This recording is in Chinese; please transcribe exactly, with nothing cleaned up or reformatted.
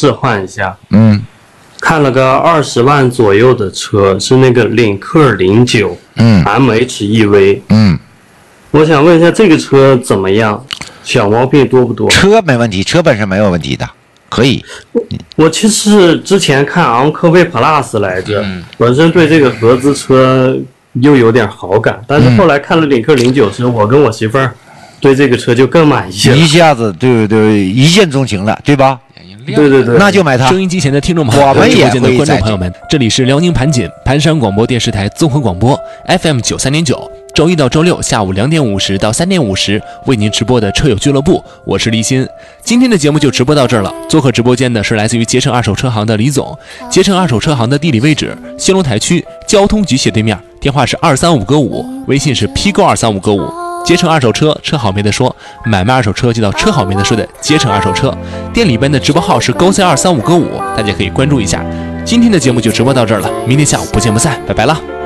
置换一下。 嗯， 看了个二十万左右的车，是那个领克零九， 嗯 ，M H E V。 嗯， 我想问一下，这个车怎么样？小毛病多不多？ 车没问题，车本身没有问题的，可以。 我其实之前看昂科威 Plus 来着， 嗯、 本身对这个合资车又有点好感，但是后来看了领克零九时，我跟我媳妇儿对这个车就更满意了， 一下子对对一见钟情了，对吧？ 对对对， 那就买它。 收音机前的听众朋友们， 我们也直播间的观众朋友们，这里是辽宁盘锦盘山广播电视台综合广播 F M 九三点九，周一到周六下午两点五十到三点五十为您直播的车友俱乐部，我是立新。今天的节目就直播到这儿了。做客直播间的是来自于捷诚二手车行的李总。捷诚二手车行的地理位置：兴隆台区交通局斜对面，电话是二三五个五，微信是批购二三五个五。捷诚二手车，车好没得说，买卖二手车就到车好没得说的捷诚二手车。店里边的直播号是勾 C 二三五个五，大家可以关注一下。今天的节目就直播到这儿了，明天下午不见不散，拜拜了。